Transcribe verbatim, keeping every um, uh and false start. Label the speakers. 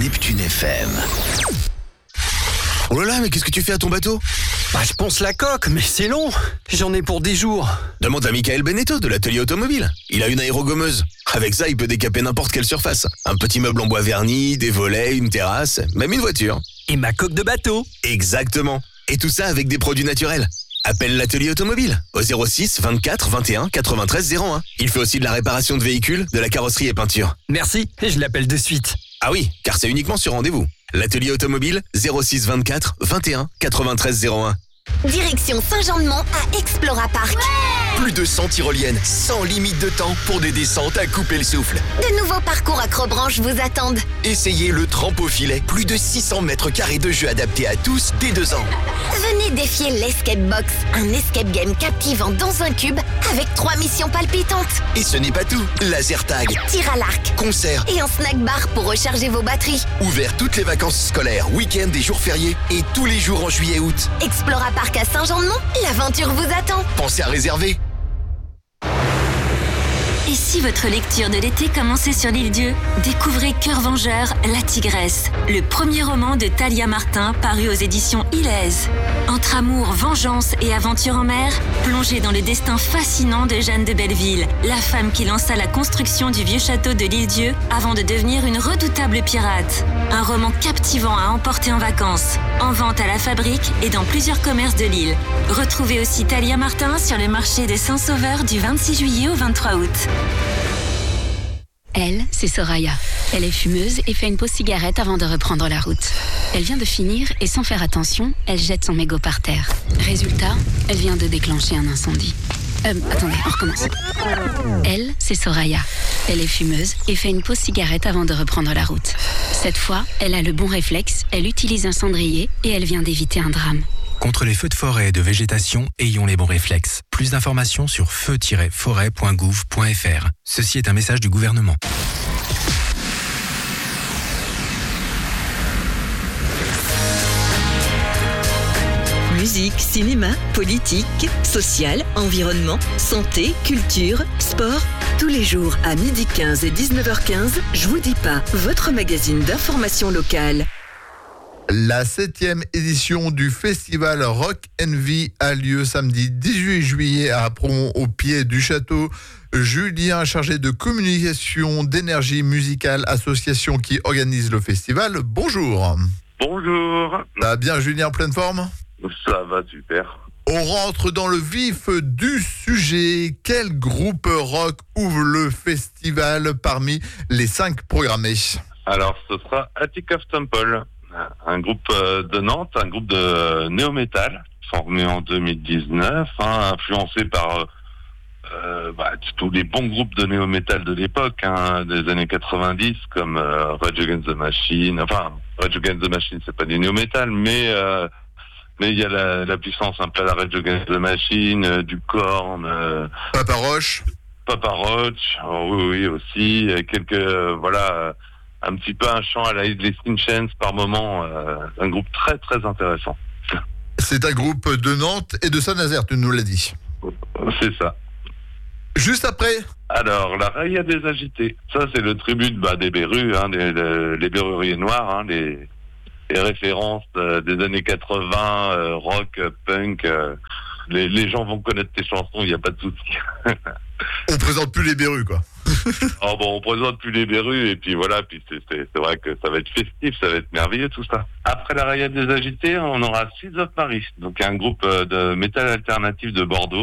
Speaker 1: Neptune F M. Oh là là, mais qu'est-ce que tu fais à ton bateau?
Speaker 2: Bah, je ponce la coque, mais c'est long. J'en ai pour dix jours.
Speaker 1: Demande à Michael Beneteau de l'atelier automobile. Il a une aérogommeuse. Avec ça, il peut décaper n'importe quelle surface. Un petit meuble en bois verni, des volets, une terrasse, même une voiture.
Speaker 2: Et ma coque de bateau.
Speaker 1: Exactement. Et tout ça avec des produits naturels. Appelle l'atelier automobile au zéro six vingt-quatre vingt et un quatre-vingt-treize zéro un. Il fait aussi de la réparation de véhicules, de la carrosserie et peinture.
Speaker 2: Merci, je l'appelle de suite.
Speaker 1: Ah oui, car c'est uniquement sur rendez-vous. L'atelier automobile zéro six vingt-quatre vingt et un quatre-vingt-treize zéro un.
Speaker 3: Direction Saint-Jean-de-Mont à Explora Park.
Speaker 4: Ouais. Plus de cent tyroliennes, sans limite de temps pour des descentes à couper le souffle.
Speaker 3: De nouveaux parcours accrobranche vous attendent.
Speaker 4: Essayez le trampofilet, plus de six cents mètres carrés de jeux adaptés à tous dès deux ans.
Speaker 3: Venez défier l'Escape Box, un escape game captivant dans un cube avec trois missions palpitantes.
Speaker 4: Et ce n'est pas tout, laser tag,
Speaker 3: tir à l'arc,
Speaker 4: concert
Speaker 3: et un snack bar pour recharger vos batteries.
Speaker 4: Ouvert toutes les vacances scolaires, week-ends et jours fériés et tous les jours en juillet et août.
Speaker 3: Explora Park à Saint-Jean-de-Mont, l'aventure vous attend.
Speaker 4: Pensez à réserver.
Speaker 5: Et si votre lecture de l'été commençait sur l'île Dieu? Découvrez Cœur Vengeur, La Tigresse, le premier roman de Thalia Martin paru aux éditions Ilaise. Entre amour, vengeance et aventure en mer, plongez dans le destin fascinant de Jeanne de Belleville, la femme qui lança la construction du vieux château de l'île Dieu avant de devenir une redoutable pirate. Un roman captivant à emporter en vacances, en vente à la Fabrique et dans plusieurs commerces de l'île. Retrouvez aussi Thalia Martin sur le marché de Saint-Sauveur du vingt-six juillet au vingt-trois août.
Speaker 6: Elle, c'est Soraya. Elle est fumeuse et fait une pause cigarette avant de reprendre la route. Elle vient de finir et sans faire attention, elle jette son mégot par terre. Résultat, elle vient de déclencher un incendie. Euh, attendez, on recommence. Elle, c'est Soraya. Elle est fumeuse et fait une pause cigarette avant de reprendre la route. Cette fois, elle a le bon réflexe, elle utilise un cendrier et elle vient d'éviter un drame.
Speaker 7: Contre les feux de forêt et de végétation, ayons les bons réflexes. Plus d'informations sur feu tiret forêt point gouv point f r. Ceci est un message du gouvernement.
Speaker 8: Musique, cinéma, politique, social, environnement, santé, culture, sport. Tous les jours à midi quinze et dix-neuf heures quinze, Je vous dis pas, votre magazine d'information locale.
Speaker 9: La septième édition du festival Rock Envy a lieu samedi dix-huit juillet à Apron, au pied du château. Julien, chargé de communication d'Énergie Musicale, association qui organise le festival. Bonjour.
Speaker 10: Bonjour.
Speaker 9: Ça va bien, Julien, en pleine forme?
Speaker 10: Ça va super.
Speaker 9: On rentre dans le vif du sujet. Quel groupe rock ouvre le festival parmi les cinq programmés?
Speaker 10: Alors, ce sera Attic of Temple. Un groupe de Nantes, un groupe de néo-metal, formé en deux mille dix-neuf, hein, influencé par euh, bah, tous les bons groupes de néo-metal de l'époque, hein, des années quatre-vingt-dix, comme euh, Rage Against the Machine. Enfin, Rage Against the Machine, c'est pas du néo-metal, mais euh, mais il y a la, la puissance un peu à la Rage Against the Machine, euh, du Korn, euh,
Speaker 9: Papa Roach,
Speaker 10: Papa Roach, oh, oui, oui aussi, quelques euh, voilà. Euh, un petit peu un chant à la Idle Chance par moment, euh, un groupe très très intéressant.
Speaker 9: C'est un groupe de Nantes et de Saint-Nazaire, tu nous l'as dit.
Speaker 10: C'est ça.
Speaker 9: Juste après?
Speaker 10: Alors, la Raya des Agités. Ça, c'est le tribut bah, des Berus, hein, des, les, les Berruriers Noirs, hein, les, les références euh, des années quatre-vingts, euh, rock, punk. Euh, les, les gens vont connaître tes chansons, il n'y a pas de souci.
Speaker 9: On présente plus les Berus, quoi.
Speaker 10: Oh bon, on présente plus les Berus, et puis voilà, puis c'est, c'est, c'est vrai que ça va être festif, ça va être merveilleux tout ça. Après la Raya des Agités, on aura Seeds of Paris, donc un groupe de métal alternatif de Bordeaux.